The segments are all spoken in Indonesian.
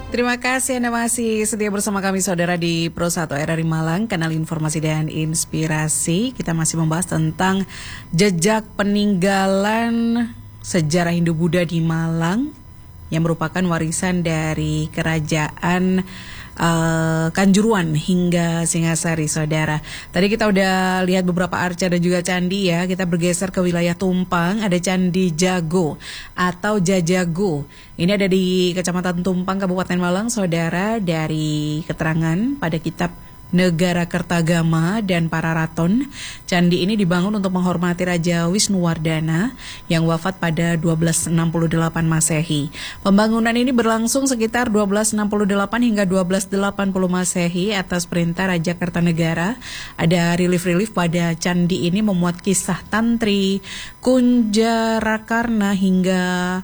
Terima kasih Anda masih setia bersama kami saudara di Pro 1 RRI Malang, kanal informasi dan inspirasi. Kita masih membahas tentang jejak peninggalan sejarah Hindu-Buddha di Malang yang merupakan warisan dari kerajaan Kanjuruan hingga Singasari, saudara. Tadi kita udah lihat beberapa arca dan juga candi ya. Kita bergeser ke wilayah Tumpang, ada Candi Jago atau Jajago. Ini ada di Kecamatan Tumpang, Kabupaten Malang, saudara. Dari keterangan pada kitab Negara Kertagama dan Pararaton, candi ini dibangun untuk menghormati Raja Wisnuwardana yang wafat pada 1268 Masehi. Pembangunan ini berlangsung sekitar 1268 hingga 1280 Masehi atas perintah Raja Kertanegara. Ada relief-relief pada candi ini memuat kisah Tantri, Kunjarakarna hingga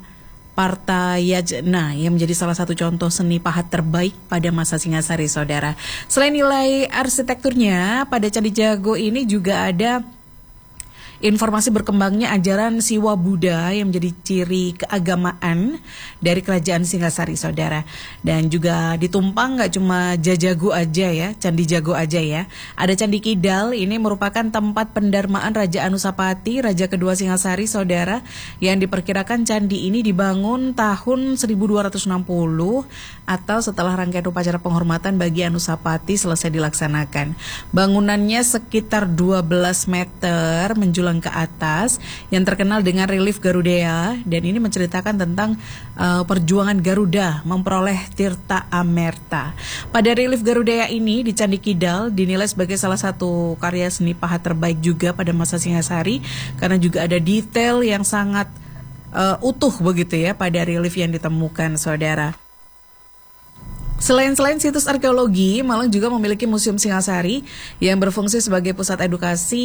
Partayajna yang menjadi salah satu contoh seni pahat terbaik pada masa Singasari, saudara. Selain nilai arsitekturnya, pada Candi Jago ini juga ada informasi berkembangnya ajaran Siwa Buddha yang menjadi ciri keagamaan dari kerajaan Singasari, saudara. Dan juga di Tumpang nggak cuma Jajago aja ya, Candi Jago aja ya. Ada Candi Kidal, ini merupakan tempat pendarmaan Raja Anusapati, Raja kedua Singasari, saudara. Yang diperkirakan candi ini dibangun tahun 1260 atau setelah rangkaian upacara penghormatan bagi Anusapati selesai dilaksanakan. Bangunannya sekitar 12 meter menjulang ke atas yang terkenal dengan relief Garudea, dan ini menceritakan tentang perjuangan Garuda memperoleh Tirta Amerta. Pada relief Garudea ini di Candi Kidal dinilai sebagai salah satu karya seni pahat terbaik juga pada masa Singasari karena juga ada detail yang sangat utuh begitu ya pada relief yang ditemukan, saudara. Selain situs arkeologi, Malang juga memiliki Museum Singasari yang berfungsi sebagai pusat edukasi